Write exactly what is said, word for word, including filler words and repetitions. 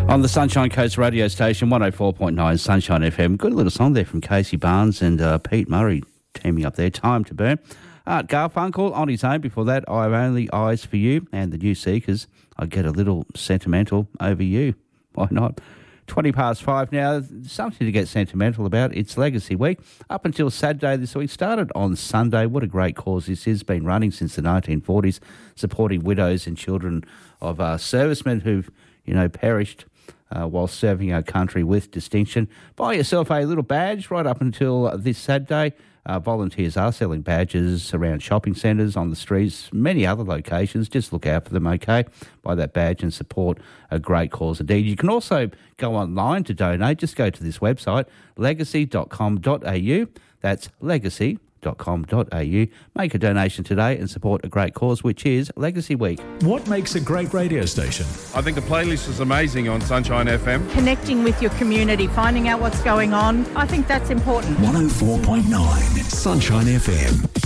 On the Sunshine Coast radio station, one oh four point nine Sunshine F M. Good little song there from Casey Barnes and uh, Pete Murray teaming up there. Time to Burn. Art Garfunkel on his own. Before that, I've Only Eyes for You and the New Seekers. I get a little sentimental over you. Why not? twenty past five now. Something to get sentimental about. It's Legacy Week. Up until Saturday this week. Started on Sunday. What a great cause this has been running since the nineteen forties, supporting widows and children of uh, servicemen who've, you know, perished Uh, while serving our country with distinction. Buy yourself a little badge right up until this Saturday. Uh, volunteers are selling badges around shopping centres, on the streets, many other locations. Just look out for them, okay? Buy that badge and support a great cause indeed. You can also go online to donate. Just go to this website, legacy dot com dot a u. That's legacy dot com dot a u. Make a donation today and support a great cause, which is Legacy Week. What makes a great radio station? I think the playlist is amazing on Sunshine F M. Connecting with your community, finding out what's going on. I think that's important. one oh four point nine Sunshine F M.